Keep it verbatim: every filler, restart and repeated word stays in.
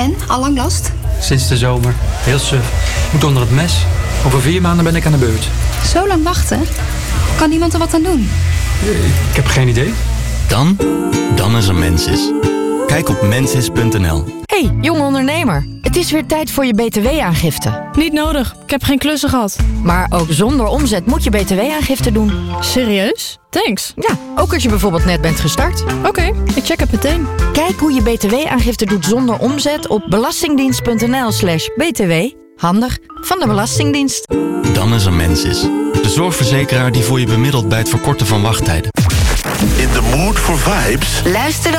En, al lang last? Sinds de zomer. Heel suf. Moet onder het mes. Over vier maanden ben ik aan de beurt. Zo lang wachten? Kan niemand er wat aan doen? Ik heb geen idee. Dan? Dan is er Mensis. Kijk op mensis punt n l. Hey, jonge ondernemer. Het is weer tijd voor je B T W-aangifte. Niet nodig. Ik heb geen klussen gehad. Maar ook zonder omzet moet je B T W-aangifte doen. Serieus? Thanks. Ja, ook als je bijvoorbeeld net bent gestart. Oké, okay, ik check het meteen. Kijk hoe je B T W-aangifte doet zonder omzet op belastingdienst punt n l slash b t w. Handig van de Belastingdienst. Dan is er Mensis. De zorgverzekeraar die voor je bemiddelt bij het verkorten van wachttijden. In the mood for vibes? Luister